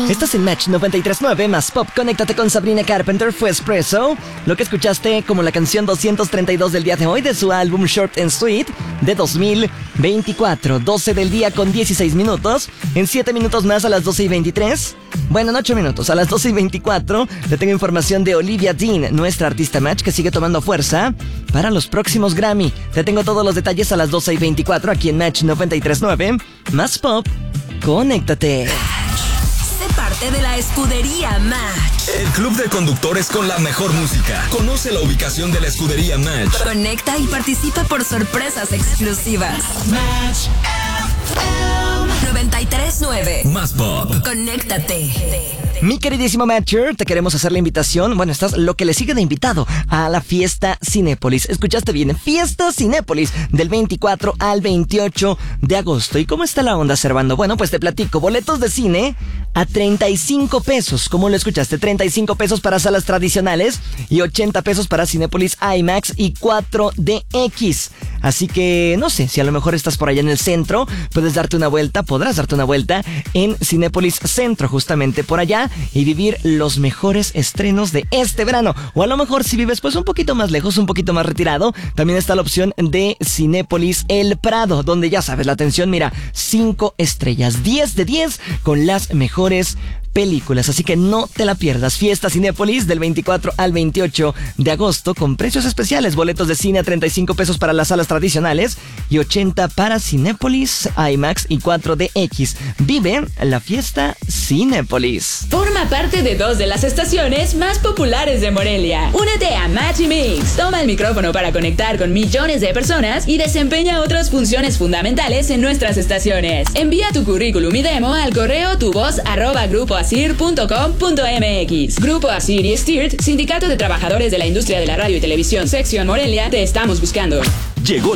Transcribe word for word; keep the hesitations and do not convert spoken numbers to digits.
Estás en Match noventa y tres punto nueve más Pop. Conéctate con Sabrina Carpenter. Fue Espresso. Lo que escuchaste como la canción doscientos treinta y dos del día de hoy de su álbum Short and Sweet de dos mil veinticuatro. doce del día con dieciséis minutos. En siete minutos más a las doce y veintitrés. Bueno, en ocho minutos a las doce y veinticuatro te tengo información de Olivia Dean, nuestra artista Match que sigue tomando fuerza para los próximos Grammy. Te tengo todos los detalles a las doce y veinticuatro aquí en Match noventa y tres punto nueve más Pop. Conéctate. Sé parte de la escudería Match. El club de conductores con la mejor música. Conoce la ubicación de la escudería Match. Conecta y participa por sorpresas exclusivas. Match noventa y tres punto nueve más Pop. Conéctate. Mi queridísimo Matcher, te queremos hacer la invitación. Bueno, estás lo que le sigue de invitado a la fiesta Cinépolis. Escuchaste bien, fiesta Cinépolis del veinticuatro al veintiocho de agosto. ¿Y cómo está la onda, Servando? Bueno, pues te platico. Boletos de cine a treinta y cinco pesos. ¿Cómo lo escuchaste? treinta y cinco pesos para salas tradicionales y ochenta pesos para Cinépolis IMAX y cuatro D X. Así que, no sé, si a lo mejor estás por allá en el centro, puedes darte una vuelta, podrás darte una vuelta en Cinépolis Centro, justamente por allá, y vivir los mejores estrenos de este verano. O a lo mejor si vives pues un poquito más lejos, un poquito más retirado, también está la opción de Cinépolis El Prado, donde ya sabes, la atención, mira, cinco estrellas, diez de diez con las mejores películas, así que no te la pierdas. Fiesta Cinépolis del veinticuatro al veintiocho de agosto con precios especiales. Boletos de cine a treinta y cinco pesos para las salas tradicionales y ochenta para Cinépolis IMAX y cuatro D X. Vive la fiesta Cinépolis. Forma parte de dos de las estaciones más populares de Morelia. Únete a Match y Mix. Toma el micrófono para conectar con millones de personas y desempeña otras funciones fundamentales en nuestras estaciones. Envía tu currículum y demo al correo tuvoz arroba grupo asir punto com punto mx. Grupo Asir y Stirt, Sindicato de Trabajadores de la Industria de la Radio y Televisión, Sección Morelia, te estamos buscando. Llegó